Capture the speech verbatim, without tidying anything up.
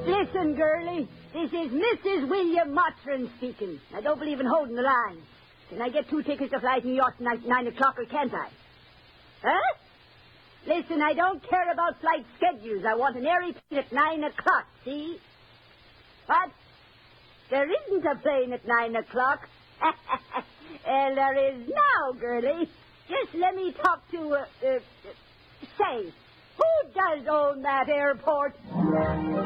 Listen, girlie. This is Missus William Mottram speaking. I don't believe in holding the line. Can I get two tickets to fly to New York tonight at nine o'clock, or can't I? Huh? Listen, I don't care about flight schedules. I want an airy plane at nine o'clock, see? What? There isn't a plane at nine o'clock. Well, there is now, girlie. Just let me talk to, uh, uh, say, who does own that airport?